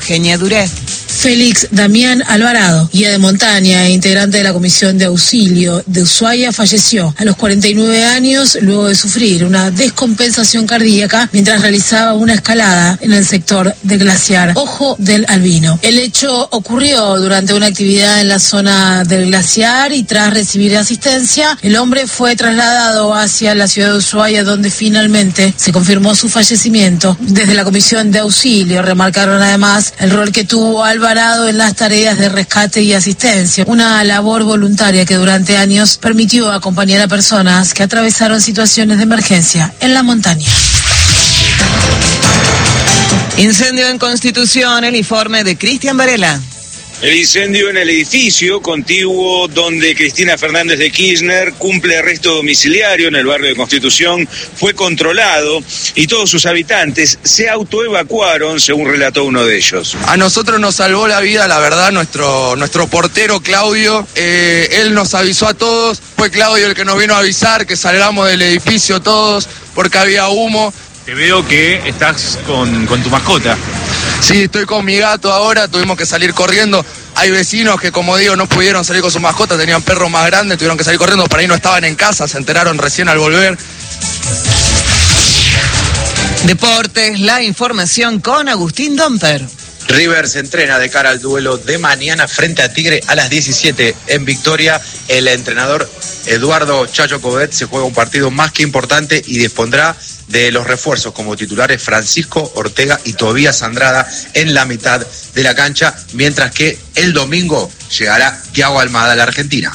Eugenia Duré. Félix Damián Alvarado, guía de montaña e integrante de la Comisión de Auxilio de Ushuaia, falleció a los 49 años luego de sufrir una descompensación cardíaca mientras realizaba una escalada en el sector del glaciar Ojo del Albino. El hecho ocurrió durante una actividad en la zona del glaciar y tras recibir asistencia, el hombre fue trasladado hacia la ciudad de Ushuaia, donde finalmente se confirmó su fallecimiento. Desde la Comisión de Auxilio remarcaron además el rol que tuvo Alvarado en las tareas de rescate y asistencia, una labor voluntaria que durante años permitió acompañar a personas que atravesaron situaciones de emergencia en la montaña. Incendio en Constitución, el informe de Cristian Varela. El incendio en el edificio contiguo donde Cristina Fernández de Kirchner cumple arresto domiciliario en el barrio de Constitución fue controlado y todos sus habitantes se autoevacuaron, según relató uno de ellos. A nosotros nos salvó la vida, la verdad, nuestro portero Claudio. Él nos avisó a todos. Fue Claudio el que nos vino a avisar que salgamos del edificio todos porque había humo. Te veo que estás con tu mascota. Sí, estoy con mi gato ahora, tuvimos que salir corriendo. Hay vecinos que, como digo, no pudieron salir con su mascota, tenían perros más grandes, tuvieron que salir corriendo, por ahí no estaban en casa, se enteraron recién al volver. Deportes, la información con Agustín Domper. River se entrena de cara al duelo de mañana frente a Tigre a las 17 en Victoria. El entrenador Eduardo Chacho Coudet se juega un partido más que importante y dispondrá de los refuerzos como titulares Francisco Ortega y Tobías Andrada en la mitad de la cancha, mientras que el domingo llegará Thiago Almada a la Argentina.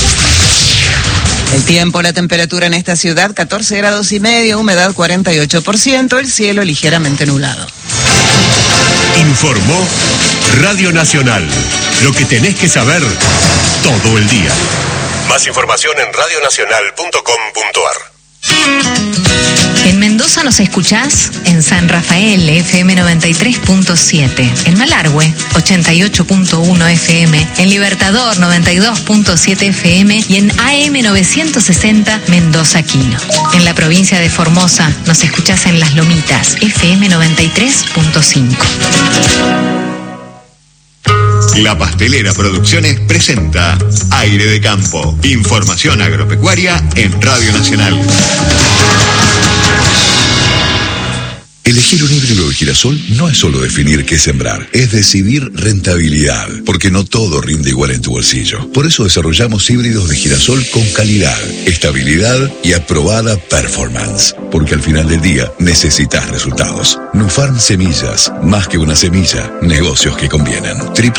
El tiempo, la temperatura en esta ciudad, 14 grados y medio, humedad 48%, el cielo ligeramente nublado. Informó Radio Nacional. Lo que tenés que saber todo el día. Más información en radionacional.com.ar. En Mendoza nos escuchás en San Rafael, FM 93.7, en Malargüe, 88.1 FM, en Libertador, 92.7 FM y en AM 960, Mendoza Quino. En la provincia de Formosa nos escuchás en Las Lomitas, FM 93.5. La Pastelera Producciones presenta Aire de Campo. Información agropecuaria en Radio Nacional. Elegir un híbrido de girasol no es solo definir qué sembrar, es decidir rentabilidad, porque no todo rinde igual en tu bolsillo. Por eso desarrollamos híbridos de girasol con calidad, estabilidad y aprobada performance, porque al final del día necesitas resultados. Nufarm Semillas, más que una semilla, negocios que convienen.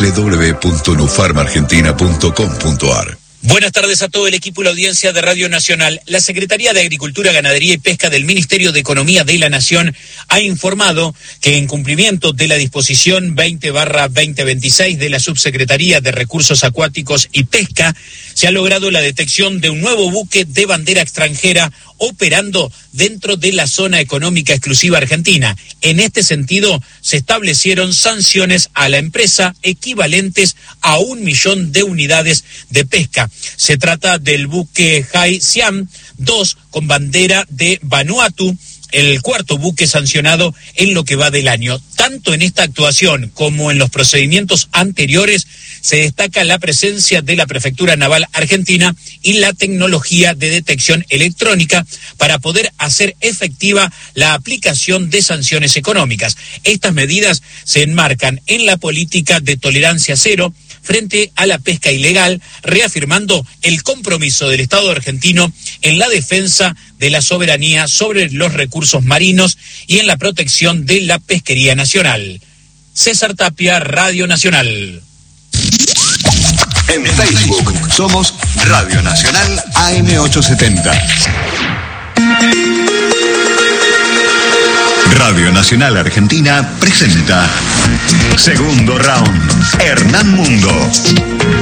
www.nufarmargentina.com.ar. Buenas tardes a todo el equipo y la audiencia de Radio Nacional. La Secretaría de Agricultura, Ganadería y Pesca del Ministerio de Economía de la Nación ha informado que en cumplimiento de la disposición 20/2026 de la Subsecretaría de Recursos Acuáticos y Pesca, se ha logrado la detección de un nuevo buque de bandera extranjera operando dentro de la zona económica exclusiva argentina. En este sentido, se establecieron sanciones a la empresa equivalentes a 1 millón de unidades de pesca. Se trata del buque Hai Siam 2 con bandera de Vanuatu, el cuarto buque sancionado en lo que va del año. Tanto en esta actuación como en los procedimientos anteriores se destaca la presencia de la Prefectura Naval Argentina y la tecnología de detección electrónica para poder hacer efectiva la aplicación de sanciones económicas. Estas medidas se enmarcan en la política de tolerancia cero frente a la pesca ilegal, reafirmando el compromiso del Estado argentino en la defensa de la soberanía sobre los recursos marinos y en la protección de la pesquería nacional. César Tapia, Radio Nacional. En Facebook somos Radio Nacional AM870. Radio Nacional Argentina presenta Segundo Round. Hernán Mundo.